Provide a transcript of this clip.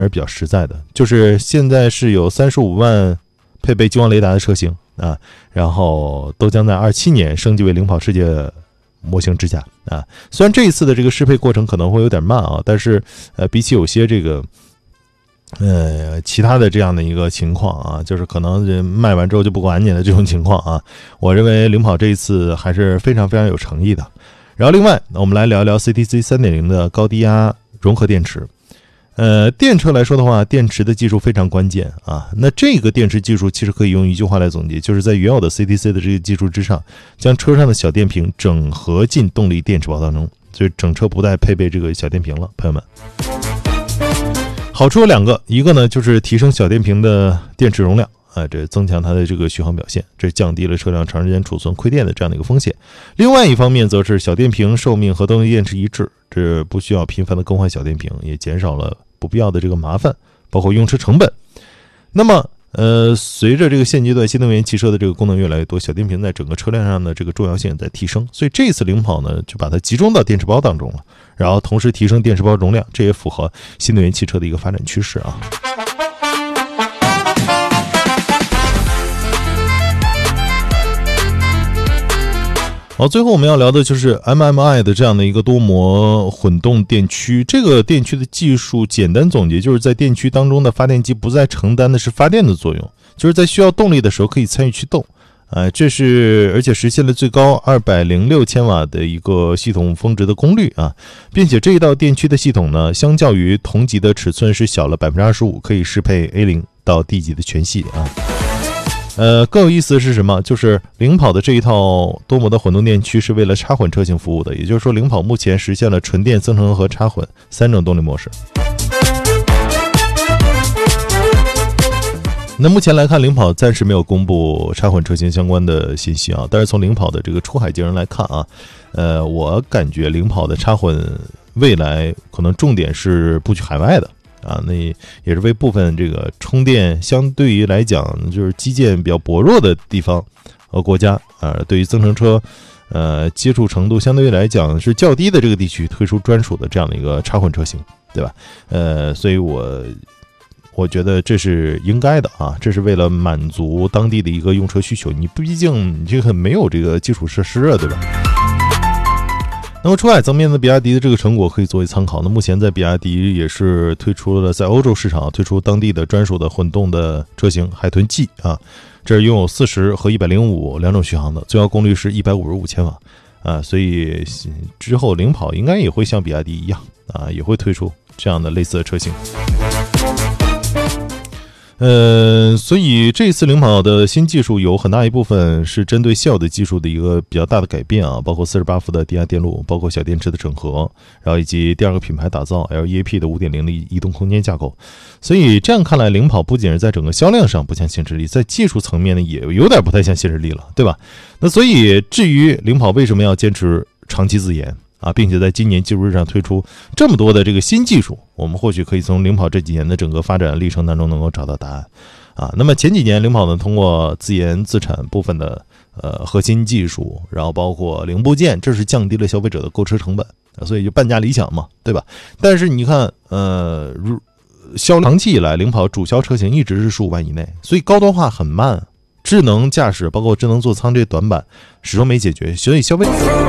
是比较实在的，就是现在是有35万配备激光雷达的车型啊，然后都将在27年升级为领跑世界模型支架啊。虽然这一次的这个适配过程可能会有点慢啊，但是比起有些这个其他的这样的一个情况啊，就是可能人卖完之后就不管你的这种情况啊，我认为领跑这一次还是非常非常有诚意的。然后另外我们来聊一聊 CTC 3.0 的高低压融合电池。电车来说的话，电池的技术非常关键啊。那这个电池技术其实可以用一句话来总结，就是在原有的 CTC 的这个技术之上，将车上的小电瓶整合进动力电池包当中，所以整车不再配备这个小电瓶了，朋友们。好处有2个，一个呢就是提升小电瓶的电池容量啊，这增强它的这个续航表现，这降低了车辆长时间储存亏电的这样的一个风险。另外一方面则是小电瓶寿命和动力电池一致，这不需要频繁的更换小电瓶，也减少了不必要的这个麻烦，包括用车成本。那么随着这个现阶段新能源汽车的这个功能越来越多，小电瓶在整个车辆上的这个重要性在提升，所以这次领跑呢就把它集中到电池包当中了，然后同时提升电池包容量，这也符合新能源汽车的一个发展趋势啊。好，最后我们要聊的就是 MMI 的这样的一个多模混动电驱。这个电驱的技术简单总结就是在电驱当中的发电机不再承担的是发电的作用，就是在需要动力的时候可以参与驱动。这是而且实现了最高206千瓦的一个系统峰值的功率啊，并且这一道电驱的系统呢，相较于同级的尺寸是小了 25%， 可以适配 A0 到 D 级的全系啊。更有意思的是什么？就是领跑的这一套多模的混动电驱是为了插混车型服务的，也就是说领跑目前实现了纯电、增程和插混3种动力模式。那目前来看，领跑暂时没有公布插混车型相关的信息啊，但是从领跑的这个出海竞争来看啊，我感觉领跑的插混未来可能重点是布局海外的啊，那也是为部分这个充电相对于来讲就是基建比较薄弱的地方和国家对于增程车接触程度相对于来讲是较低的这个地区推出专属的这样的一个插混车型，对吧？所以我觉得这是应该的啊，这是为了满足当地的一个用车需求，你毕竟你这个没有这个基础设施啊，对吧？那么出海层面的比亚迪的这个成果可以作为参考。那目前在比亚迪也是推出了在欧洲市场推出当地的专属的混动的车型海豚 G 啊，这是拥有40和105两种续航的，最高功率是155千瓦啊，所以之后领跑应该也会像比亚迪一样啊，也会推出这样的类似的车型。所以这次领跑的新技术有很大一部分是针对现有的技术的一个比较大的改变啊，包括48伏的低压电路，包括小电池的整合，然后以及第二个品牌打造 LEAP 的 5.0 的移动空间架构。所以这样看来，领跑不仅是在整个销量上不像新势力，在技术层面呢也有点不太像新势力了，对吧？那所以至于领跑为什么要坚持长期自研啊，并且在今年技术日上推出这么多的这个新技术，我们或许可以从领跑这几年的整个发展历程当中能够找到答案啊。那么前几年领跑呢，通过自研自产部分的核心技术，然后包括零部件，这是降低了消费者的购车成本所以就半价理想嘛，对吧？但是你看长期以来领跑主销车型一直是15万以内，所以高端化很慢，智能驾驶包括智能座舱这些短板始终没解决，所以消费者